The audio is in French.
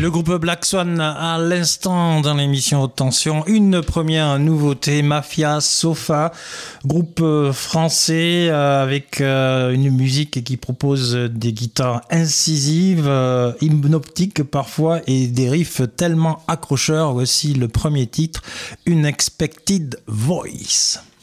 Le groupe Black Swan à l'instant dans l'émission Haute Tension. Une première nouveauté, Mafia Sofa, groupe français avec une musique qui propose des guitares incisives, hypnotiques parfois et des riffs tellement accrocheurs. Voici le premier titre, Unexpected Voice.